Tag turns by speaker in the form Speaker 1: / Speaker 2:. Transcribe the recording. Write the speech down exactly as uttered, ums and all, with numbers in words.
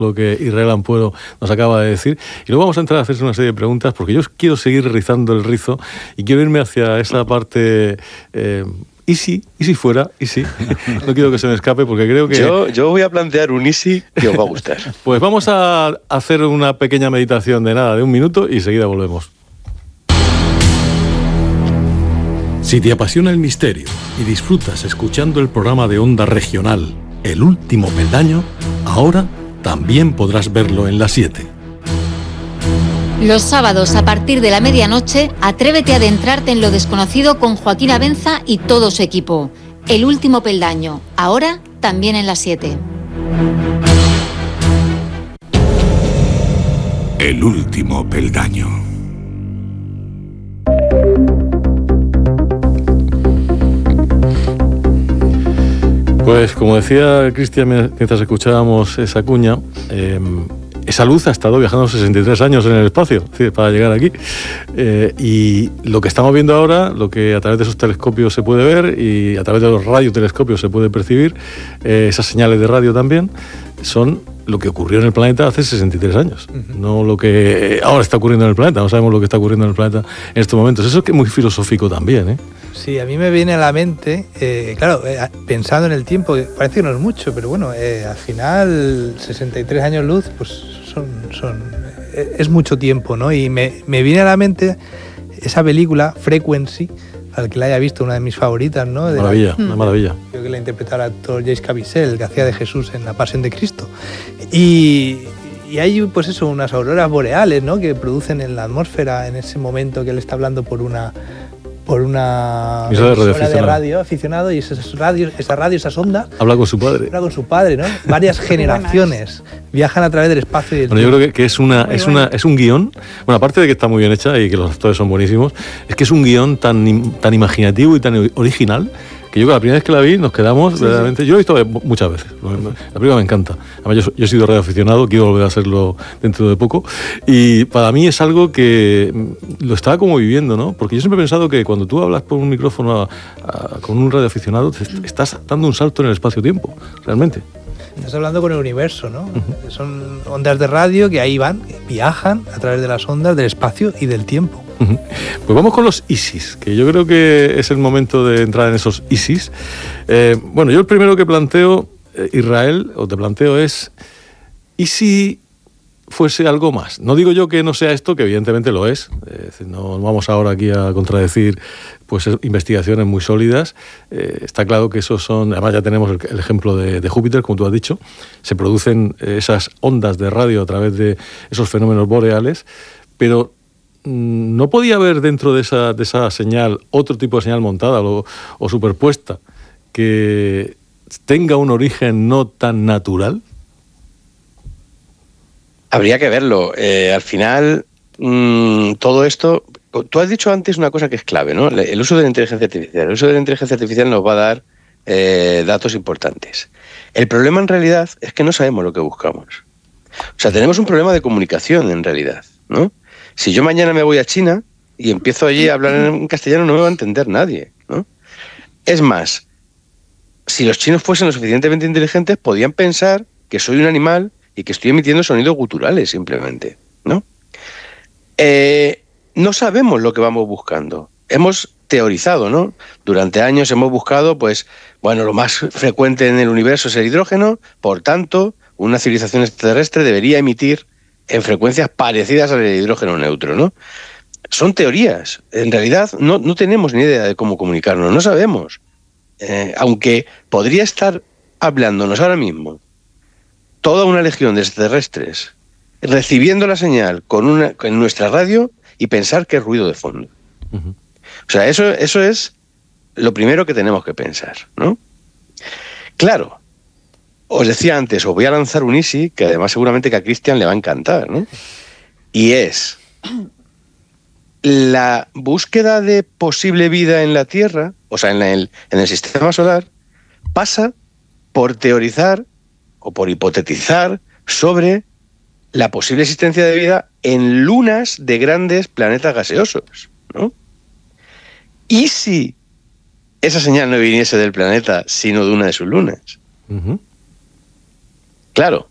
Speaker 1: lo que Israel Ampuero nos acaba de decir. Y luego vamos a entrar a hacerse una serie de preguntas, porque yo quiero seguir rizando el rizo y quiero irme hacia esa parte... Eh, ¿Y si? ¿Y si fuera? ¿Y si? No quiero que se me escape porque creo que...
Speaker 2: Yo, yo voy a plantear un ¿y si? Que os va a gustar.
Speaker 1: Pues vamos a hacer una pequeña meditación de nada, de un minuto, y enseguida volvemos. Si te apasiona el misterio y disfrutas escuchando el programa de Onda Regional El Último Peldaño, ahora también podrás verlo en las siete.
Speaker 3: Los sábados a partir de la medianoche, atrévete a adentrarte en lo desconocido con Joaquín Abenza y todo su equipo. El Último Peldaño, ahora también en las siete.
Speaker 4: El Último Peldaño.
Speaker 1: Pues como decía Cristian mientras escuchábamos esa cuña, eh, esa luz ha estado viajando sesenta y tres años en el espacio, ¿sí?, para llegar aquí. Eh, y lo que estamos viendo ahora, lo que a través de esos telescopios se puede ver y a través de los radiotelescopios se puede percibir, eh, esas señales de radio también, son lo que ocurrió en el planeta hace sesenta y tres años. Uh-huh. No lo que ahora está ocurriendo en el planeta, no sabemos lo que está ocurriendo en el planeta en estos momentos. Eso es que es muy filosófico también, ¿eh?
Speaker 5: Sí, a mí me viene a la mente, eh, claro, eh, pensando en el tiempo, parece que no es mucho, pero bueno, eh, al final sesenta y tres años luz, pues son, son eh, es mucho tiempo, ¿no? Y me, me viene a la mente esa película, Frequency, al que la haya visto, una de mis favoritas, ¿no? De
Speaker 1: maravilla,
Speaker 5: la,
Speaker 1: una maravilla.
Speaker 5: Creo que la interpretaba el actor Jacques Caviezel, que hacía de Jesús en La Pasión de Cristo. Y... Y hay, pues eso, unas auroras boreales, ¿no?, que producen en la atmósfera en ese momento que él está hablando por una por una
Speaker 1: emisora de radio,
Speaker 5: de radio aficionado, y esas radios, esa radio, esas ondas...
Speaker 1: Habla con su padre.
Speaker 5: Habla con su padre, ¿no? Varias generaciones viajan a través del espacio y del
Speaker 1: bueno, yo creo que, que es, una, es, una, es un guión, bueno, aparte de que está muy bien hecha y que los actores son buenísimos, es que es un guión tan, tan imaginativo y tan original, que yo la primera vez que la vi nos quedamos sí, verdaderamente... Sí. Yo lo he visto muchas veces, la primera me encanta. Además yo, yo he sido radioaficionado, quiero volver a serlo dentro de poco, y para mí es algo que lo estaba como viviendo, ¿no? Porque yo siempre he pensado que cuando tú hablas por un micrófono a, a, con un radioaficionado, te estás dando un salto en el espacio-tiempo, realmente.
Speaker 5: Estás hablando con el universo, ¿no? Uh-huh. Son ondas de radio que ahí van, viajan a través de las ondas del espacio y del tiempo.
Speaker 1: Uh-huh. Pues vamos con los ISIS, que yo creo que es el momento de entrar en esos ISIS. Eh, bueno, yo el primero que planteo, eh, Israel, o te planteo es, ¿y si fuese algo más? No digo yo que no sea esto, que evidentemente lo es. Eh, no vamos ahora aquí a contradecir pues investigaciones muy sólidas. Eh, está claro que esos son, además ya tenemos el, el ejemplo de, de Júpiter, como tú has dicho, se producen esas ondas de radio a través de esos fenómenos boreales, pero ¿no podía haber dentro de esa, de esa señal otro tipo de señal montada o, o superpuesta que tenga un origen no tan natural?
Speaker 2: Habría que verlo. Eh, al final, mmm, todo esto... Tú has dicho antes una cosa que es clave, ¿no? El uso de la inteligencia artificial. El uso de la inteligencia artificial nos va a dar eh, datos importantes. El problema en realidad es que no sabemos lo que buscamos. O sea, tenemos un problema de comunicación en realidad, ¿no? Si yo mañana me voy a China y empiezo allí a hablar en castellano, no me va a entender nadie, ¿no? Es más, si los chinos fuesen lo suficientemente inteligentes, podían pensar que soy un animal y que estoy emitiendo sonidos guturales simplemente, ¿no? Eh, no sabemos lo que vamos buscando. Hemos teorizado, ¿no? Durante años hemos buscado, pues, bueno, lo más frecuente en el universo es el hidrógeno, por tanto, una civilización extraterrestre debería emitir en frecuencias parecidas al hidrógeno neutro, ¿no? Son teorías. En realidad no, no tenemos ni idea de cómo comunicarnos, no sabemos. Eh, aunque podría estar hablándonos ahora mismo toda una legión de extraterrestres recibiendo la señal con una, en nuestra radio y pensar que es ruido de fondo. Uh-huh. O sea, eso, eso es lo primero que tenemos que pensar, ¿no? Claro, os decía antes, os voy a lanzar un easy, que además seguramente que a Cristian le va a encantar, ¿no? Y es la búsqueda de posible vida en la Tierra, o sea, en el, en el sistema solar, pasa por teorizar o por hipotetizar sobre la posible existencia de vida en lunas de grandes planetas gaseosos, ¿no? ¿Y si esa señal no viniese del planeta, sino de una de sus lunas? Uh-huh. Claro,